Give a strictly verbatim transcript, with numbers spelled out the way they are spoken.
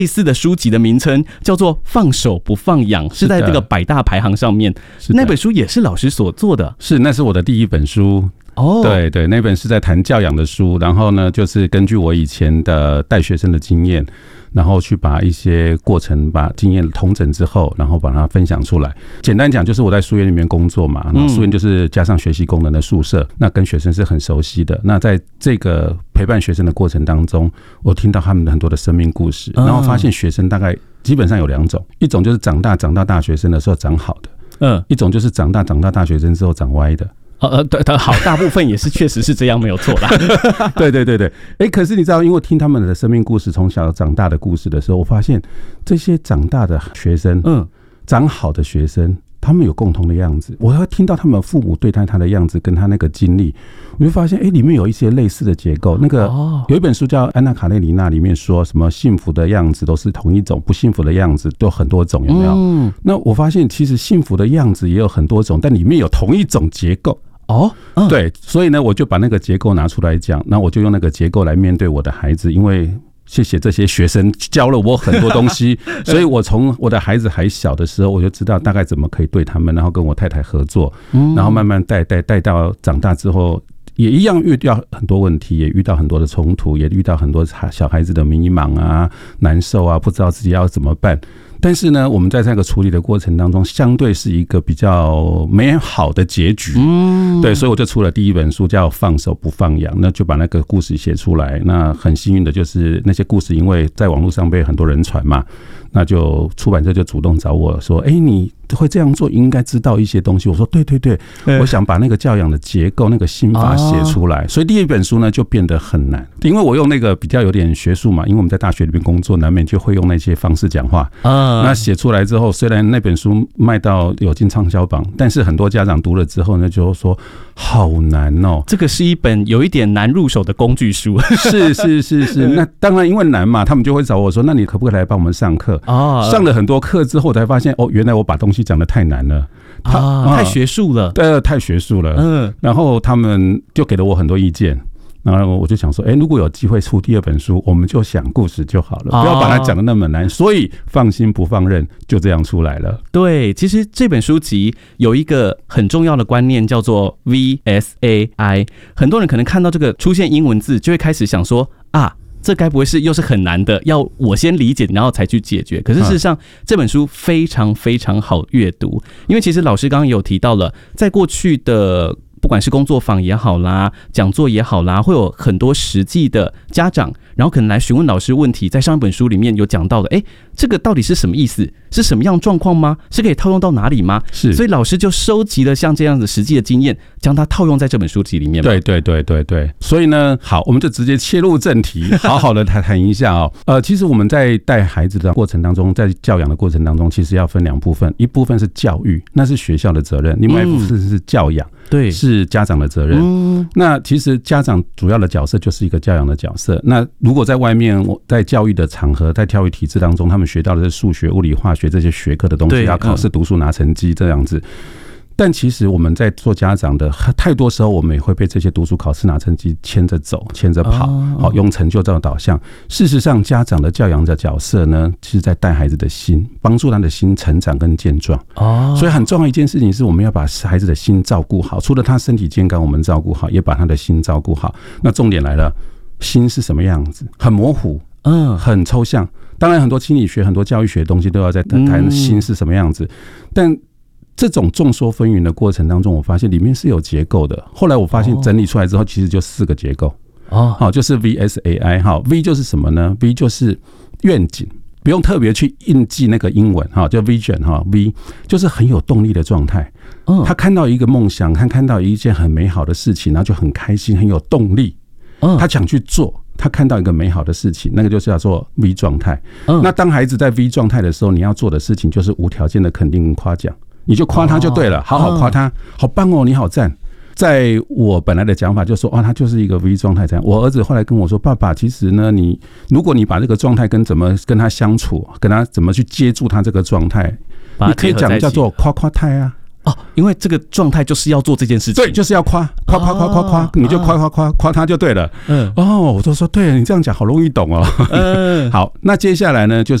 类似的书籍的名称叫做《放手不放养》，是在这个百大排行上面。那本书也是老师所做的， 是，那是我的第一本书。哦，对对，那本是在谈教养的书，然后呢，就是根据我以前的带学生的经验，然后去把一些过程、把经验统整之后，然后把它分享出来。简单讲，就是我在书院里面工作嘛，然后书院就是加上学习功能的宿舍，那跟学生是很熟悉的。那在这个陪伴学生的过程当中，我听到他们的很多的生命故事，然后发现学生大概基本上有两种，一种就是长大长到大学生的时候长好的，嗯，一种就是长大长到大学生之后长歪的。 呃，对，好，大部分也是确实是这样，没有错啦。 对对对对，哎，可是你知道，因为听他们的生命故事，从小长大的故事的时候，我发现这些长大的学生，嗯，长好的学生，他们有共同的样子。我会听到他们父母对待他的样子，跟他那个经历，我就发现，哎，里面有一些类似的结构。那个有一本书叫《安娜卡列尼娜》，里面说什么幸福的样子都是同一种，不幸福的样子都很多种，有没有？嗯，那我发现其实幸福的样子也有很多种，但里面有同一种结构。哦，嗯，对，所以呢，我就把那个结构拿出来讲，那我就用那个结构来面对我的孩子，因为谢谢这些学生教了我很多东西，所以我从我的孩子还小的时候，我就知道大概怎么可以对他们，然后跟我太太合作，然后慢慢带带带到长大之后，也一样遇到很多问题，也遇到很多的冲突，也遇到很多小孩子的迷茫啊、难受啊，不知道自己要怎么办。但是呢，我们在这个处理的过程当中，相对是一个比较美好的结局。嗯，对，所以我就出了第一本书，叫《放手不放养》，那就把那个故事写出来。那很幸运的就是那些故事，因为在网络上被很多人传嘛，那就出版社就主动找我说：“哎，你会这样做，应该知道一些东西。”我说：“对对对，我想把那个教养的结构、那个心法写出来。”所以第一本书呢就变得很难，因为我用那个比较有点学术嘛，因为我们在大学里面工作，难免就会用那些方式讲话啊。那写出来之后，虽然那本书卖到有进畅销榜，但是很多家长读了之后呢，就说好难哦。 这个是一本有一点难入手的工具书。 是是是是，那当然因为难嘛，他们就会找我说：“那你可不可以来帮我们上课？”啊，上了很多课之后，才发现哦，原来我把东西讲得太难了， 啊，太学术了， 对，太学术了。嗯，然后他们就给了我很多意见。然后我就想说，哎，如果有机会出第二本书，我们就想故事就好了，不要把它讲得那么难。所以放心不放任就这样出来了。 对，其实这本书籍有一个很重要的观念，叫做 V S A I。很多人可能看到这个出现英文字，就会开始想说啊，这该不会是又是很难的，要我先理解然后才去解决。可是事实上，这本书非常非常好阅读，因为其实老师刚刚有提到了，在过去的不管是工作坊也好啦，讲座也好啦，会有很多实际的家长，然后可能来询问老师问题。在上一本书里面有讲到的，哎，这个到底是什么意思？是什么样状况吗？是可以套用到哪里吗？是，所以老师就收集了像这样的实际的经验，将它套用在这本书籍里面。 对对对对对，所以呢，好，我们就直接切入正题，好好的谈谈一下哦。呃，其实我们在带孩子的过程当中，在教养的过程当中，其实要分两部分，一部分是教育，那是学校的责任；另外一部分是教养，对、嗯，是家长的责任。嗯，那其实家长主要的角色就是一个教养的角色。那如果在外面，在教育的场合，在教育体制当中，他们学到的是数学、物理、化学这些学科的东西，要考试、读书、拿成绩这样子。但其实我们在做家长的，太多时候我们也会被这些读书、考试、拿成绩牵着走、牵着跑，好用成就这种导向。事实上，家长的教养的角色呢，是在带孩子的心，帮助他的心成长跟健壮。哦，所以很重要一件事情是，我们要把孩子的心照顾好。除了他身体健康，我们照顾好，也把他的心照顾好。那重点来了，心是什么样子？很模糊，嗯，很抽象。当然，很多心理学、很多教育学的东西都要在谈心是什么样子，但这种众说纷纭的过程当中，我发现里面是有结构的。后来我发现整理出来之后，其实就四个结构。哦，好，就是 V S A I。好 ，V 就是什么呢 ？V 就是愿景，不用特别去印记那个英文哈，叫 Vision 哈 ，V 就是很有动力的状态。嗯，他看到一个梦想，看看到一件很美好的事情，然后就很开心，很有动力。嗯，他想去做。他看到一个美好的事情，那个就是叫做 V 状态。嗯，那当孩子在 V 状态的时候，你要做的事情就是无条件的肯定跟夸奖，你就夸他就对了，好好夸他，好棒哦，你好赞。在我本来的讲法就说，哦，他就是一个 V 状态这样。我儿子后来跟我说，爸爸，其实呢，你如果你把这个状态跟怎么跟他相处，跟他怎么去接住他这个状态，你可以讲叫做夸夸态啊。 哦，因为这个状态就是要做这件事情， 对，就是要夸夸夸夸夸夸，你就夸夸夸夸他就对了。嗯，哦，我就说对，你这样讲好容易懂哦。嗯，好，那接下来呢，就是